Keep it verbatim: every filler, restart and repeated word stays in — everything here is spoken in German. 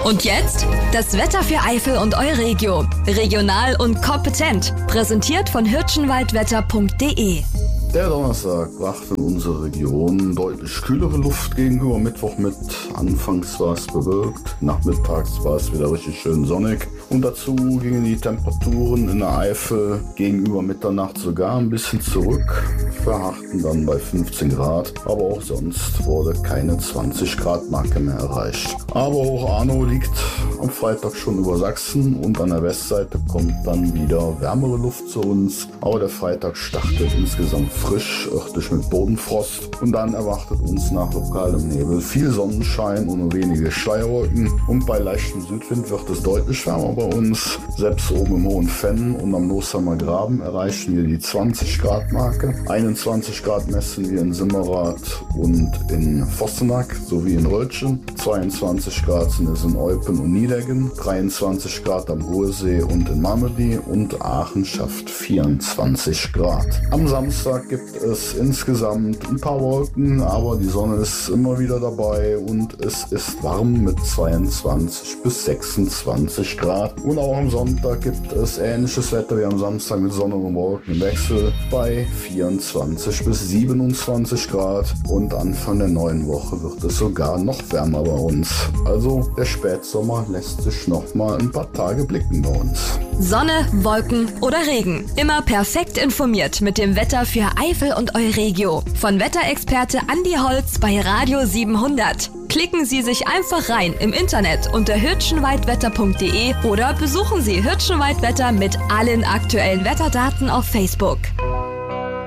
Und jetzt das Wetter für Eifel und Euregio. Regional und kompetent. Präsentiert von hirschenwaldwetter punkt de. Der Donnerstag brachte in unsere Region deutlich kühlere Luft gegenüber Mittwoch mit. Anfangs war es bewölkt, nachmittags war es wieder richtig schön sonnig. Und dazu gingen die Temperaturen in der Eifel gegenüber Mitternacht sogar ein bisschen zurück, verharrten dann bei fünfzehn Grad, aber auch sonst wurde keine zwanzig Grad Marke mehr erreicht. Aber Hoch Arno liegt am Freitag schon über Sachsen und an der Westseite kommt dann wieder wärmere Luft zu uns, aber der Freitag startet insgesamt frisch, örtlich mit Bodenfrost, und dann erwartet uns nach lokalem Nebel viel Sonnenschein und nur wenige Schleierwolken, und bei leichtem Südwind wird es deutlich wärmer bei uns. Selbst oben im Hohen Fenn und am Nosheimer Graben erreichen wir die zwanzig Grad Marke. einundzwanzig Grad messen wir in Simmerath und in Vossenack sowie in Röltschen. zweiundzwanzig Grad sind es in Eupen und Niedeggen, dreiundzwanzig Grad am Ruhrsee und in Marmedy, und Aachen schafft vierundzwanzig Grad. Am Samstag gibt es insgesamt ein paar Wolken, aber die Sonne ist immer wieder dabei und es ist warm mit zweiundzwanzig bis sechsundzwanzig Grad. Und auch am Sonntag gibt es ähnliches Wetter wie am Samstag mit Sonne und Wolken im Wechsel bei vierundzwanzig bis siebenundzwanzig Grad, und Anfang der neuen Woche wird es sogar noch wärmer bei uns. Also der Spätsommer lässt sich noch mal ein paar Tage blicken bei uns. Sonne, Wolken oder Regen. Immer perfekt informiert mit dem Wetter für Eifel und Euregio. Von Wetterexperte Andi Holz bei Radio siebenhundert. Klicken Sie sich einfach rein im Internet unter hirschenwaldwetter punkt de oder besuchen Sie Hirschenwaldwetter mit allen aktuellen Wetterdaten auf Facebook.